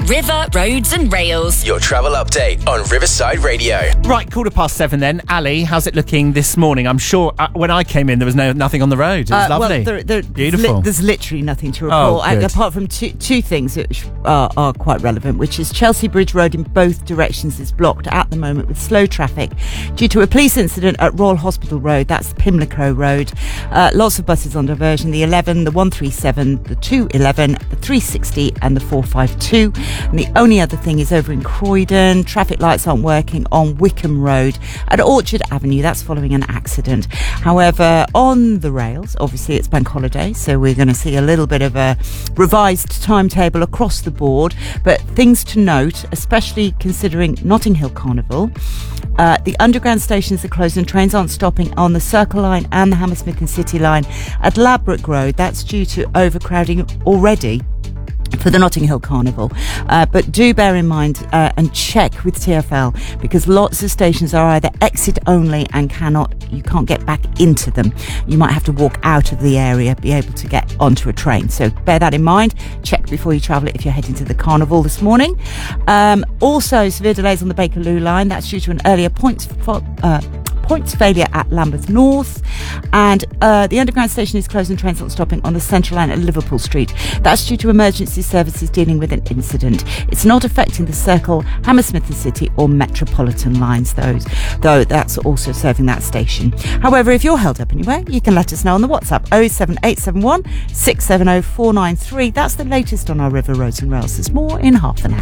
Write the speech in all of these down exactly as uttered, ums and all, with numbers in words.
River, Roads and Rails. Your travel update on Riverside Radio. Right, quarter past seven then. Ali, how's it looking this morning? I'm sure uh, when I came in there was no nothing on the road. It was uh, lovely. Well, there, there, Beautiful. Li- there's literally nothing to Oh, report, good. uh, apart from two, two things that are, are quite relevant, which is Chelsea Bridge Road in both directions is blocked at the moment with slow traffic due to a police incident at Royal Hospital Road. That's Pimlico Road. Uh, lots of buses on diversion. The eleven, the one three seven, the two eleven, the three sixty and the four five two. And the only other thing is over in Croydon. Traffic lights aren't working on Wickham Road at Orchard Avenue. That's following an accident. However, on the rails, obviously it's bank holiday, so we're going to see a little bit of a revised timetable across the board. But things to note, especially considering Notting Hill Carnival, uh, the underground stations are closed and trains aren't stopping on the Circle Line and the Hammersmith and City Line at Ladbroke Road. That's due to overcrowding already for the Notting Hill Carnival. Uh, but do bear in mind uh, and check with T F L, because lots of stations are either exit only and cannot, you can't get back into them. You might have to walk out of the area, be able to get onto a train. So bear that in mind. Check before you travel if you're heading to the Carnival this morning. Um, also, severe delays on the Bakerloo line. That's due to an earlier points fo- uh, points failure at Lambeth North, and uh, the underground station is closed and trains not stopping on the Central Line at Liverpool Street. That's due to emergency services dealing with an incident. It's not affecting the Circle, Hammersmith and City or Metropolitan lines, those, though that's also serving that station. However, if you're held up anywhere, you can let us know on the WhatsApp oh seven eight seven one, six seven oh, four nine three. That's the latest on our River, Roads and Rails. There's more in half an hour.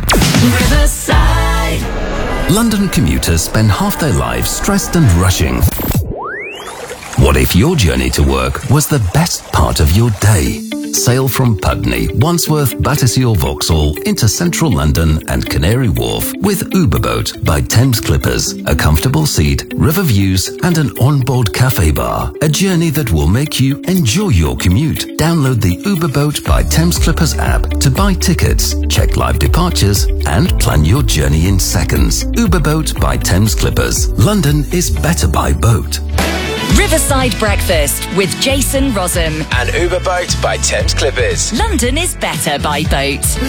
Riverside. London commuters spend half their lives stressed and rushing. What if your journey to work was the best part of your day? Sail from Putney, Wandsworth, Battersea or Vauxhall into central London and Canary Wharf with Uberboat by Thames Clippers. A comfortable seat, river views and an onboard cafe bar. A journey that will make you enjoy your commute. Download the Uberboat by Thames Clippers app to buy tickets, check live departures and plan your journey in seconds. Uberboat by Thames Clippers. London is better by boat. Riverside Breakfast with Jason Rossum. And Uberboat by Thames Clippers. London is better by boat.